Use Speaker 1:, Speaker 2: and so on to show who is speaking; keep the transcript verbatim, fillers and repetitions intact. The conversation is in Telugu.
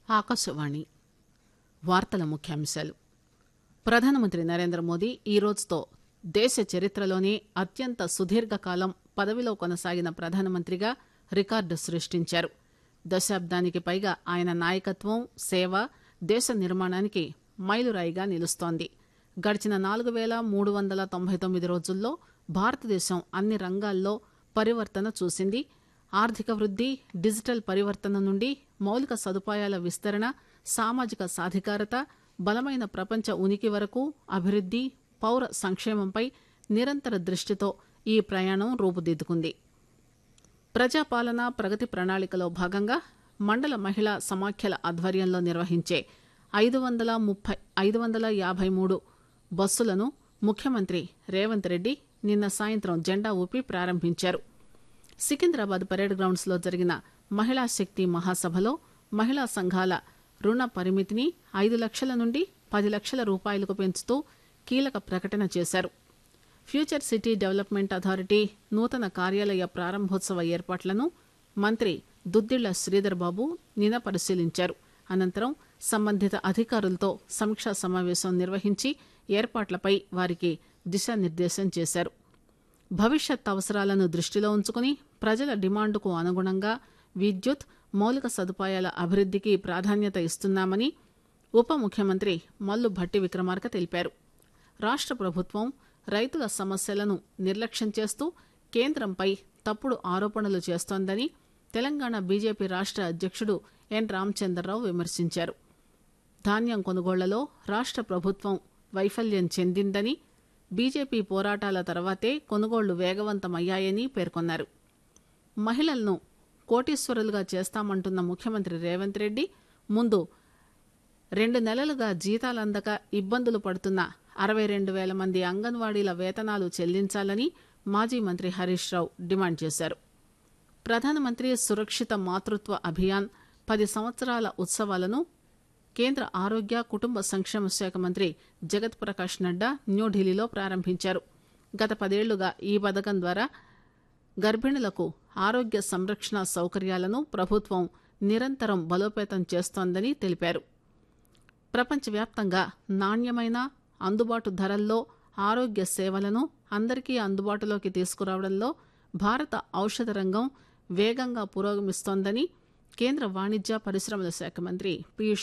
Speaker 1: ఆకాశవాణి వార్తల ముఖ్యాంశాలు. ప్రధానమంత్రి నరేంద్ర మోదీ ఈ రోజుతో దేశ చరిత్రలోనే అత్యంత సుదీర్ఘకాలం పదవిలో కొనసాగిన ప్రధానమంత్రిగా రికార్డు సృష్టించారు. దశాబ్దానికి పైగా ఆయన నాయకత్వం, సేవ దేశ నిర్మాణానికి మైలురాయిగా నిలుస్తోంది. గడిచిన నాలుగు పేల మూడు వందల తొంభై తొమ్మిది రోజుల్లో భారతదేశం అన్ని రంగాల్లో పరివర్తన చూసింది. ఆర్థిక వృద్ది, డిజిటల్ పరివర్తన నుండి మౌలిక సదుపాయాల విస్తరణ, సామాజిక సాధికారత, బలమైన ప్రపంచ ఉనికి వరకు అభివృద్ది, పౌర సంక్షేమంపై నిరంతర దృష్టితో ఈ ప్రయాణం రూపుదిద్దుకుంది. ప్రజాపాలన ప్రగతి ప్రణాళికలో భాగంగా మండల మహిళా సమాఖ్యల ఆధ్వర్యంలో నిర్వహించే ఐదు వందల ముప్పై ఐదు వందల యాభై మూడు బస్సులను ముఖ్యమంత్రి రేవంత్ రెడ్డి నిన్న సాయంత్రం జెండా ఊపి ప్రారంభించారు. సికింద్రాబాద్ పరేడ్ గ్రౌండ్స్ లో జరిగిన మహిళా శక్తి మహాసభలో మహిళా సంఘాల రుణ పరిమితిని ఐదు లక్షల నుండి పది లక్షల రూపాయలకు పెంచుతూ కీలక ప్రకటన చేశారు. ఫ్యూచర్ సిటీ డెవలప్మెంట్ అథారిటీ నూతన కార్యాలయ ప్రారంభోత్సవ ఏర్పాట్లను మంత్రి దుద్దిళ్ల శ్రీధర్ బాబు నిన్న పరిశీలించారు. అనంతరం సంబంధిత అధికారులతో సమీక్షా సమావేశం నిర్వహించి ఏర్పాట్లపై వారికి దిశానిర్దేశం చేశారు. భవిష్యత్ అవసరాలను దృష్టిలో ఉంచుకుని ప్రజల డిమాండుకు అనుగుణంగా విద్యుత్, మౌలిక సదుపాయాల అభివృద్దికి ప్రాధాన్యత ఇస్తున్నామని ఉప ముఖ్యమంత్రి మల్లు భట్టి విక్రమార్క తెలిపారు. రాష్ట ప్రభుత్వం రైతుల సమస్యలను నిర్లక్ష్యం చేస్తూ కేంద్రంపై తప్పుడు ఆరోపణలు చేస్తోందని తెలంగాణ బీజేపీ రాష్ట అధ్యక్షుడు ఎన్ రామచంద్రరావు విమర్శించారు. ధాన్యం కొనుగోళ్లలో రాష్ట ప్రభుత్వం వైఫల్యం చెందిందని, బీజేపీ పోరాటాల తర్వాతే కొనుగోళ్లు వేగవంతమయ్యాయని పేర్కొన్నారు. మహిళలను కోటీశ్వరులుగా చేస్తామంటున్న ముఖ్యమంత్రి రేవంత్ రెడ్డి ముందు రెండు నెలలుగా జీతాలందక ఇబ్బందులు పడుతున్న అరవై రెండు వేల మంది అంగన్వాడీల వేతనాలు చెల్లించాలని మాజీ మంత్రి హరీష్ రావు డిమాండ్ చేశారు. ప్రధానమంత్రి సురక్షిత మాతృత్వ అభియాన్ పది సంవత్సరాల ఉత్సవాలను కేంద్ర ఆరోగ్య కుటుంబ సంక్షేమ శాఖ మంత్రి జగత్ ప్రకాష్ నడ్డా న్యూఢిల్లీలో ప్రారంభించారు. గత పదేళ్లుగా ఈ పథకం ద్వారా గర్భిణులకు ఆరోగ్య సంరక్షణ సౌకర్యాలను ప్రభుత్వం నిరంతరం బలోపేతం చేస్తోందని తెలిపారు. ప్రపంచవ్యాప్తంగా నాణ్యమైన, అందుబాటు ధరల్లో ఆరోగ్య సేవలను అందరికీ అందుబాటులోకి తీసుకురావడంలో భారత ఔషధ రంగం వేగంగా పురోగమిస్తోందని కేంద్ర వాణిజ్య పరిశ్రమల శాఖ మంత్రి పీయూష్